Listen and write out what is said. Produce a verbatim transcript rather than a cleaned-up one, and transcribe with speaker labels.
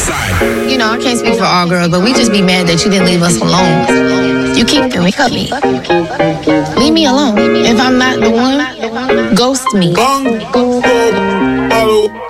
Speaker 1: You know, I can't speak for all girls, but we just be mad that you didn't leave us alone. You keep me, cut me. Leave me alone. If I'm not the one, ghost me.
Speaker 2: Bang, bang, bang,